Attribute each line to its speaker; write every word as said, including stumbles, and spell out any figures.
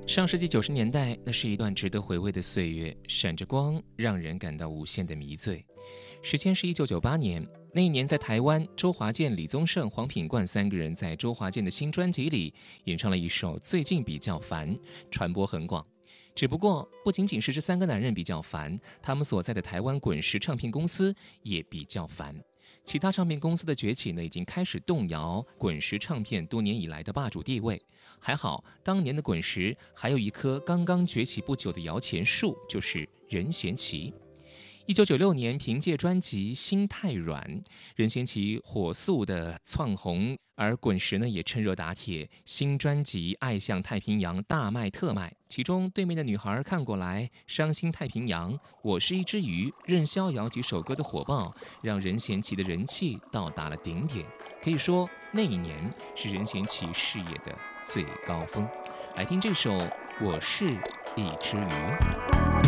Speaker 1: 上世纪九十年代，那是一段值得回味的岁月，闪着光，让人感到无限的迷醉。时间是一九九八年，那一年在台湾，周华健、李宗盛、黄品冠三个人在周华健的新专辑里演唱了一首《最近比较烦》，传播很广。只不过，不仅仅是这三个男人比较烦，他们所在的台湾滚石唱片公司也比较烦。其他唱片公司的崛起呢，已经开始动摇滚石唱片多年以来的霸主地位。还好，当年的滚石还有一棵刚刚崛起不久的摇钱树，就是任贤齐。一九九六年，凭借专辑《心太软》，任贤齐火速的窜红，而滚石呢也趁热打铁，新专辑《爱向太平洋》大卖特卖。其中，《对面的女孩看过来》、《伤心太平洋》、《我是一只鱼》、《任逍遥》几首歌的火爆，让任贤齐的人气到达了顶点。可以说，那一年是任贤齐事业的最高峰。来听这首《我是一只鱼》。